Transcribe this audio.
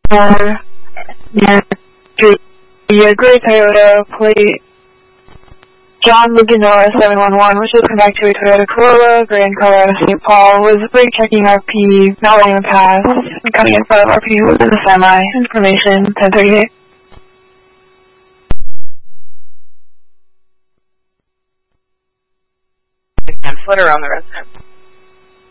near the gray Toyota plate John Luganora 711, which is come back to a Toyota Corolla, gray in color, St. Paul, was brake checking RP, not letting him pass, and coming in front of RP within the semi. Information 1038. Flitter on the resident.